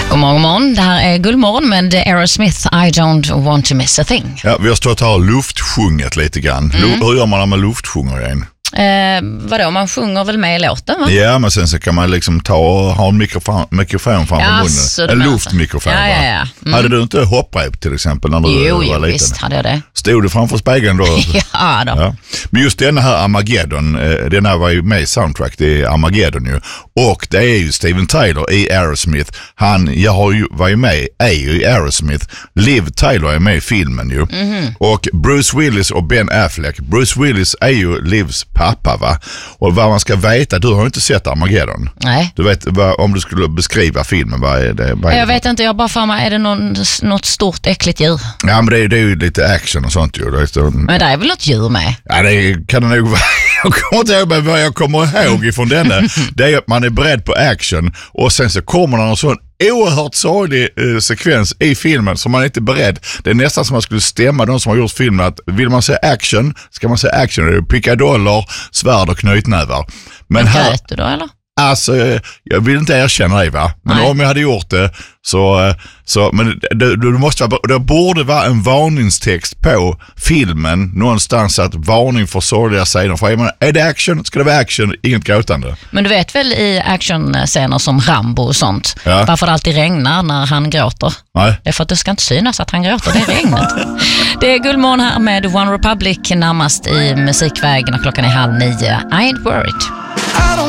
God morgon. Det här är Guldmorgon med Aerosmith, I don't want to miss a thing. Ja, vi har stått här och luftsjungit lite grann. Hur gör man när man luftsjunger igen? Vadå, man sjunger väl med i låten, va? Ja, men sen så kan man liksom ta och ha en mikrofon framför munnen. En luftmikrofon, ja. Hade du inte hopprep till exempel när du var liten? Visst hade jag det. Stod du framför spegeln då? Ja då. Ja. Men just den här Armageddon, den här var ju med i soundtrack, det är Armageddon ju. Och det är ju Steven Tyler i Aerosmith. Var ju med, är ju i Aerosmith. Liv Tyler är med i filmen ju. Och Bruce Willis och Ben Affleck. Bruce Willis är ju Livs pappa, va? Och vad man ska veta, du har inte sett Armageddon. Nej. Du vet, om du skulle beskriva filmen, vad är det? Jag vet inte, jag bara för mig, är det något stort äckligt djur? Ja, men det är ju lite action och sånt ju. Men det är väl något djur med? Ja, det kan det nog vara. Jag kommer inte ihåg vad jag kommer ihåg ifrån denna. Det är att man är beredd på action och sen så kommer det en sån oerhört sorglig sekvens i filmen som man inte är beredd. Det är nästan som man skulle stämma de som har gjort filmen att vill man se action, ska man se action. Det är pickadoller, svärd och knytnävar. Men här... Grät du då, eller? Alltså, jag vill inte erkänna det, va? Men om jag hade gjort det så men det borde vara en varningstext på filmen någonstans, att varning för sorgliga scener. För är det action, ska det vara action, inget gråtande. Men du vet väl i actionscener som Rambo och sånt, varför det alltid regnar när han gråter? Nej. Det är för att det ska inte synas att han gråter, det är regnet. Det är Guldmorgon här med One Republic närmast i musikväg när klockan är 8:30. I ain't worried.